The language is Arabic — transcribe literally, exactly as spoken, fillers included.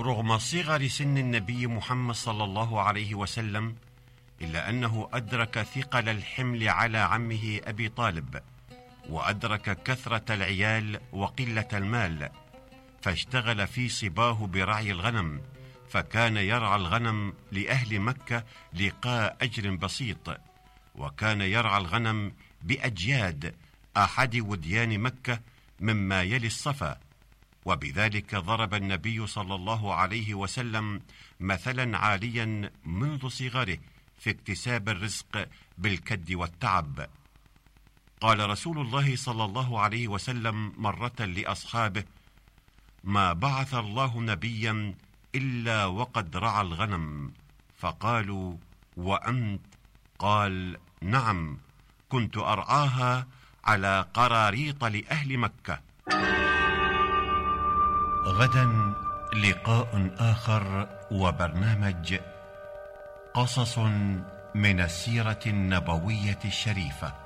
رغم صغر سن النبي محمد صلى الله عليه وسلم، إلا أنه أدرك ثقل الحمل على عمه أبي طالب، وأدرك كثرة العيال وقلة المال، فاشتغل في صباه برعي الغنم، فكان يرعى الغنم لأهل مكة لقاء أجر بسيط، وكان يرعى الغنم بأجياد أحد وديان مكة مما يلي الصفا. وبذلك ضرب النبي صلى الله عليه وسلم مثلا عاليا منذ صغره في اكتساب الرزق بالكد والتعب. قال رسول الله صلى الله عليه وسلم مرة لأصحابه: ما بعث الله نبيا إلا وقد رعى الغنم. فقالوا: وأنت؟ قال: نعم، كنت أرعاها على قراريط لأهل مكة. غدا لقاء آخر وبرنامج قصص من السيرة النبوية الشريفة.